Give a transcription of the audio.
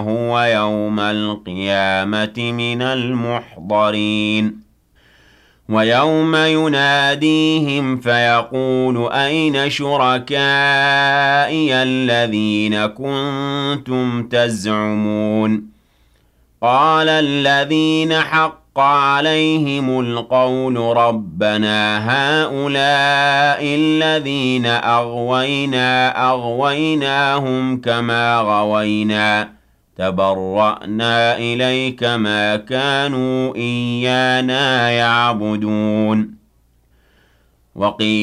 هو يوم القيامة من المحضرين ويوم يناديهم فيقول أين شركائي الذين كنتم تزعمون قال الذين حق عليهم القول ربنا هؤلاء الذين أغويناهم كما غوينا تبرأنا إليك ما كانوا إيانا يعبدون وقيل